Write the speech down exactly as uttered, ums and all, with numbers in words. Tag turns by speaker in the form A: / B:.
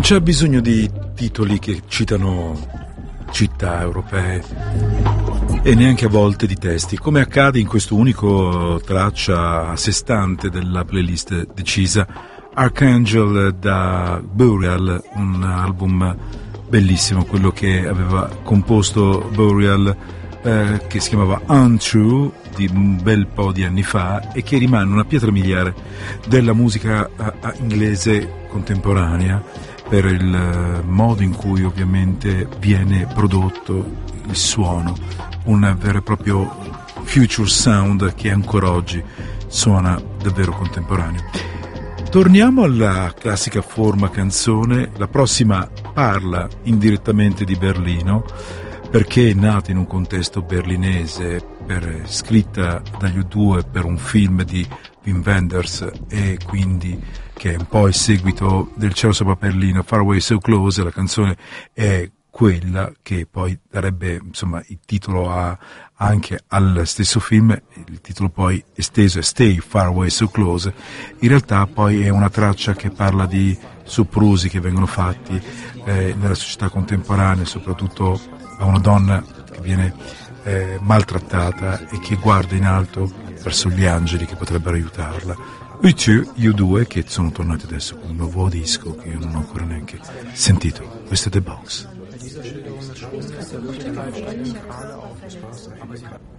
A: c'è bisogno di titoli che citano città europee e neanche a volte di testi, come accade in questo unico traccia a sé stante della playlist decisa, Archangel da Burial, un album bellissimo, quello che aveva composto Burial, eh, che si chiamava Untrue, di un bel po' di anni fa, e che rimane una pietra miliare della musica uh, inglese contemporanea, per il modo in cui ovviamente viene prodotto il suono, un vero e proprio future sound che ancora oggi suona davvero contemporaneo. Torniamo alla classica forma canzone. La prossima parla indirettamente di Berlino, perché è nata in un contesto berlinese, per, scritta dagli U due per un film di Wim Wenders, e quindi che è un po' il seguito del Cielo sopra Berlino, Far Away So Close. La canzone è quella che poi darebbe, insomma, il titolo a, anche al stesso film. Il titolo poi esteso è Stay Far Away So Close. In realtà poi è una traccia che parla di soprusi che vengono fatti eh, nella società contemporanea, soprattutto a una donna che viene eh, maltrattata e che guarda in alto verso gli angeli che potrebbero aiutarla. U due, U due, che sono tornati adesso con un nuovo disco che io non ho ancora neanche sentito. Questo è The Box.